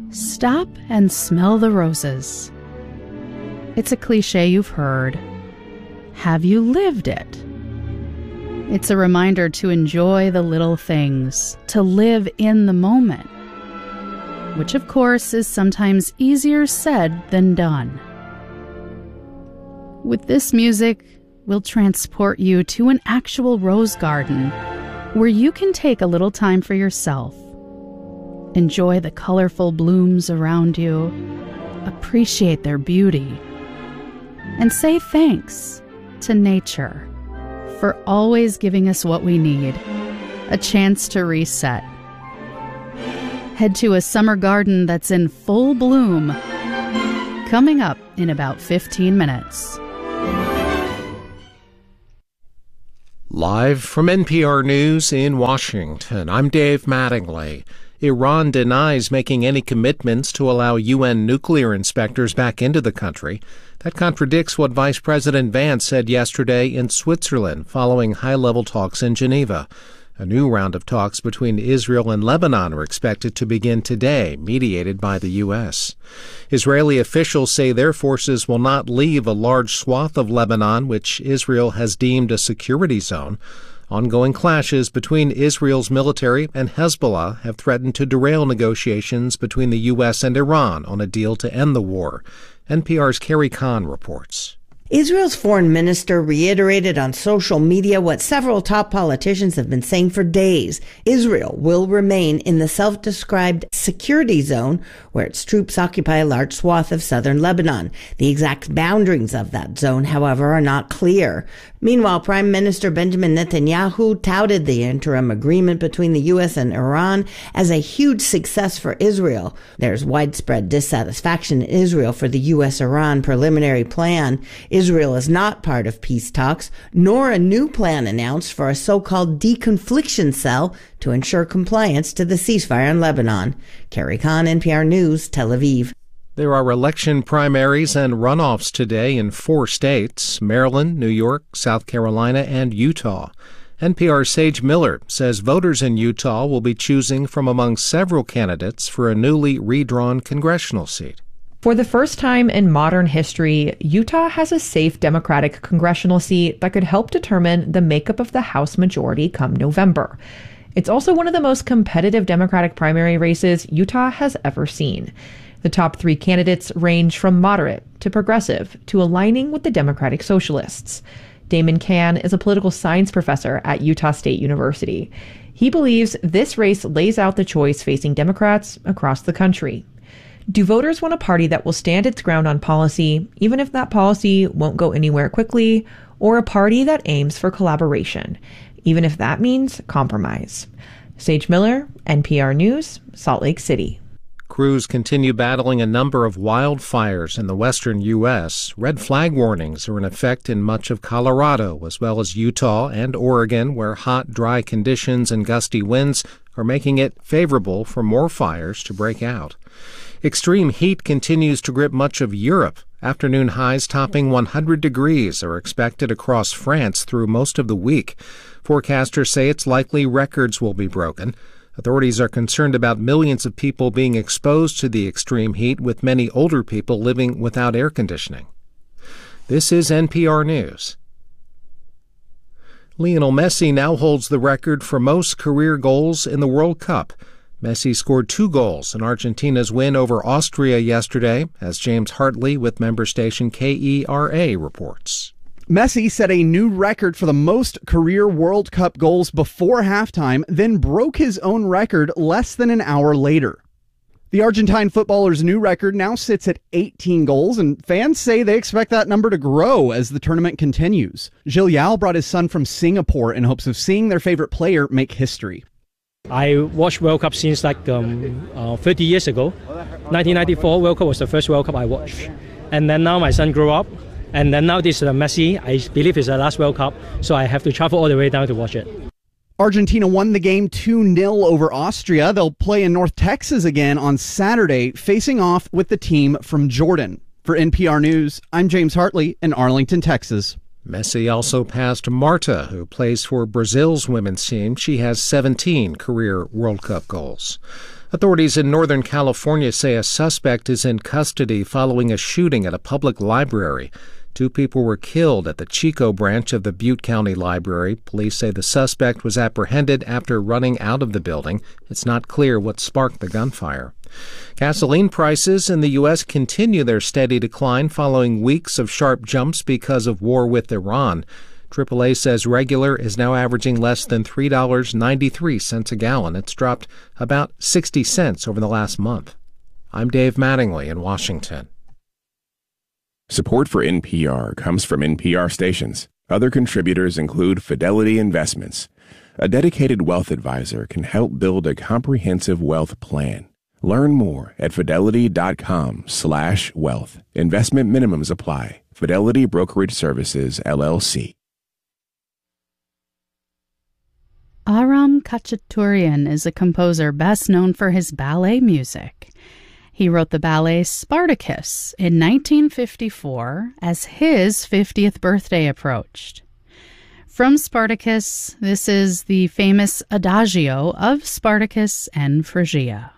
Stop and smell the roses. It's a cliche you've heard. Have you lived it? It's a reminder to enjoy the little things, to live in the moment, which of course is sometimes easier said than done. With this music, we'll transport you to an actual rose garden where you can take a little time for yourself. Enjoy the colorful blooms around you, appreciate their beauty, and say thanks to nature for always giving us what we need, a chance to reset. Head to a summer garden that's in full bloom, coming up in about 15 minutes. Live from NPR News in Washington, I'm Dave Mattingly. Iran denies making any commitments to allow UN nuclear inspectors back into the country. That contradicts what Vice President Vance said yesterday in Switzerland following high-level talks in Geneva. A new round of talks between Israel and Lebanon are expected to begin today, mediated by the U.S. Israeli officials say their forces will not leave a large swath of Lebanon, which Israel has deemed a security zone. Ongoing clashes between Israel's military and Hezbollah have threatened to derail negotiations between the U.S. and Iran on a deal to end the war. NPR's Carrie Kahn reports. Israel's foreign minister reiterated on social media what several top politicians have been saying for days. Israel will remain in the self-described security zone where its troops occupy a large swath of southern Lebanon. The exact boundaries of that zone, however, are not clear. Meanwhile, Prime Minister Benjamin Netanyahu touted the interim agreement between the U.S. and Iran as a huge success for Israel. There's widespread dissatisfaction in Israel for the U.S.-Iran preliminary plan. Israel is not part of peace talks, nor a new plan announced for a so-called deconfliction cell to ensure compliance to the ceasefire in Lebanon. Carrie Kahn, NPR News, Tel Aviv. There are election primaries and runoffs today in 4 states: Maryland, New York, South Carolina, and Utah. NPR's Sage Miller says voters in Utah will be choosing from among several candidates for a newly redrawn congressional seat. For the first time in modern history, Utah has a safe Democratic congressional seat that could help determine the makeup of the House majority come November. It's also one of the most competitive Democratic primary races Utah has ever seen. The top 3 candidates range from moderate to progressive to aligning with the Democratic Socialists. Damon Can is a political science professor at Utah State University. He believes this race lays out the choice facing Democrats across the country. Do voters want a party that will stand its ground on policy, even if that policy won't go anywhere quickly, or a party that aims for collaboration, even if that means compromise? Sage Miller, NPR News, Salt Lake City. Crews continue battling a number of wildfires in the western U.S. Red flag warnings are in effect in much of Colorado, as well as Utah and Oregon, where hot, dry conditions and gusty winds are making it favorable for more fires to break out. Extreme heat continues to grip much of Europe. Afternoon highs topping 100 degrees are expected across France through most of the week. Forecasters say it's likely records will be broken. Authorities are concerned about millions of people being exposed to the extreme heat, with many older people living without air conditioning. This is NPR News. Lionel Messi now holds the record for most career goals in the World Cup. Messi scored 2 goals in Argentina's win over Austria yesterday, as James Hartley with member station KERA reports. Messi set a new record for the most career World Cup goals before halftime, then broke his own record less than an hour later. The Argentine footballer's new record now sits at 18 goals, and fans say they expect that number to grow as the tournament continues. Gil Yao brought his son from Singapore in hopes of seeing their favorite player make history. I watched World Cup since 30 years ago. 1994 World Cup was the first World Cup I watched. And then now my son grew up. And then now this is Messi. I believe it's the last World Cup, so I have to travel all the way down to watch it. Argentina won the game 2-0 over Austria. They'll play in North Texas again on Saturday, facing off with the team from Jordan. For NPR News, I'm James Hartley in Arlington, Texas. Messi also passed Marta, who plays for Brazil's women's team. She has 17 career World Cup goals. Authorities in Northern California say a suspect is in custody following a shooting at a public library. 2 people were killed at the Chico branch of the Butte County Library. Police say the suspect was apprehended after running out of the building. It's not clear what sparked the gunfire. Gasoline prices in the U.S. continue their steady decline following weeks of sharp jumps because of war with Iran. AAA says regular is now averaging less than $3.93 a gallon. It's dropped about 60 cents over the last month. I'm Dave Mattingly in Washington. Support for NPR comes from NPR stations. Other contributors include Fidelity Investments. A dedicated wealth advisor can help build a comprehensive wealth plan. Learn more at fidelity.com/wealth. Investment minimums apply. Fidelity Brokerage Services, LLC. Aram Khachaturian is a composer best known for his ballet music. He wrote the ballet Spartacus in 1954 as his 50th birthday approached. From Spartacus, this is the famous Adagio of Spartacus and Phrygia.